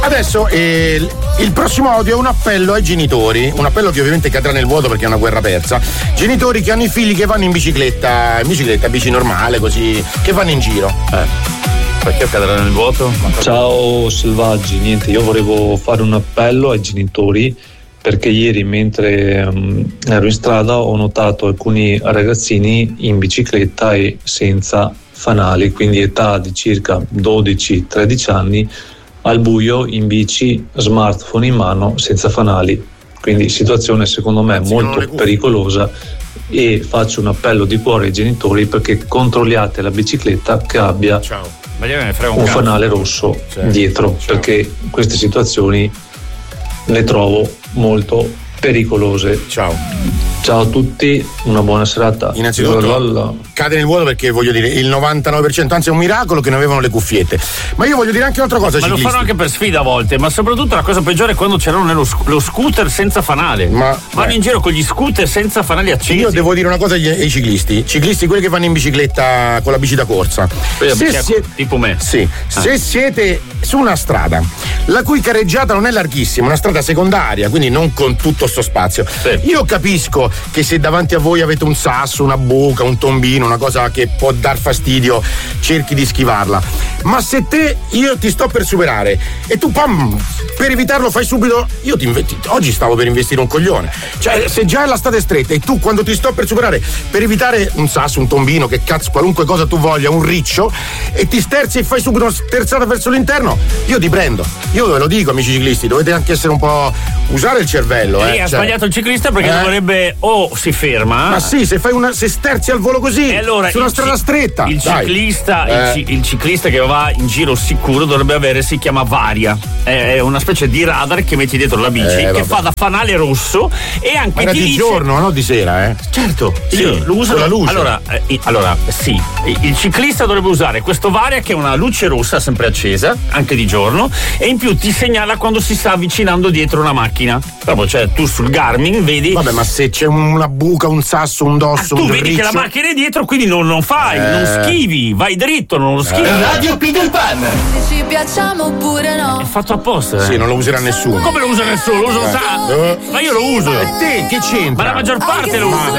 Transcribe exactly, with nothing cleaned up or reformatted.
Adesso eh, il prossimo audio è un appello ai genitori, un appello che ovviamente cadrà nel vuoto perché è una guerra persa. Genitori che hanno i figli che vanno in bicicletta, in bicicletta, bici normale, così, che vanno in giro. Eh. Perché cadrà nel vuoto? Ciao selvaggi, niente, io volevo fare un appello ai genitori perché ieri mentre um, ero in strada ho notato alcuni ragazzini in bicicletta e senza fanali, quindi età di circa dodici tredici anni, al buio in bici, smartphone in mano, senza fanali, quindi situazione secondo me molto pericolosa e faccio un appello di cuore ai genitori perché controlliate la bicicletta che abbia Ciao. un, un fanale rosso Ciao. dietro. Ciao. Perché queste situazioni le trovo molto pericolose. Ciao. Ciao a tutti, una buona serata. Innanzitutto cade nel vuoto perché voglio dire il novantanove per cento, anzi è un miracolo che non avevano le cuffiette. Ma io voglio dire anche un'altra cosa. Ma ciclisti. lo fanno anche per sfida a volte, ma soprattutto la cosa peggiore è quando c'erano nello sc- lo scooter senza fanale. Ma vanno eh. in giro con gli scooter senza fanali accesi. Io devo dire una cosa agli, ai ciclisti, ciclisti quelli che vanno in bicicletta con la bici da corsa. Se Se siete, tipo me. Sì, ah. se siete su una strada la cui carreggiata non è larghissima, una strada secondaria, quindi non con tutto sto spazio. Sì. Io capisco che se davanti a voi avete un sasso, una buca, un tombino, una cosa che può dar fastidio, cerchi di schivarla. Ma se te, io ti sto per superare e tu pam, per evitarlo fai subito, io ti investi, oggi stavo per investire un coglione. Cioè, se già la strada è stretta e tu quando ti sto per superare, per evitare un sasso, un tombino, che cazzo, qualunque cosa tu voglia, un riccio, e ti sterzi e fai subito una sterzata verso l'interno, io ti prendo. Io ve lo dico, amici ciclisti, dovete anche essere un po', usare il cervello. Lì eh, ha cioè. sbagliato il ciclista perché Eh? dovrebbe o si ferma. Ma sì, se fai una, se sterzi al volo così, E allora su una il strada ci- stretta. Il dai. ciclista, Eh. il, ci- il ciclista che va in giro sicuro dovrebbe avere, si chiama varia. È una specie di radar che metti dietro la bici, Eh, che vabbè. fa da fanale rosso e anche Ma era ti di dice. giorno, no di sera, eh? Certo, Sì, sì, lo usano. con la luce. Allora, eh, allora, sì, il ciclista dovrebbe usare questo varia che è una luce rossa sempre accesa, anche di giorno, e in più ti segnala quando si sta avvicinando dietro una macchina. Proprio, cioè tu sul Garmin vedi. Vabbè, ma se c'è una buca, un sasso, un dosso, Ah, tu un vedi riccio... che la macchina è dietro, quindi non, non fai, Eh. non schivi, vai dritto, non lo schivi. Radio Peter Pan. Se ci piacciamo oppure no. È fatto apposta, eh. Sì, non lo userà nessuno. Come lo usa nessuno? Lo usa un sa- Eh. Ma io lo uso. E te che c'entra? Ma la maggior parte lo usa.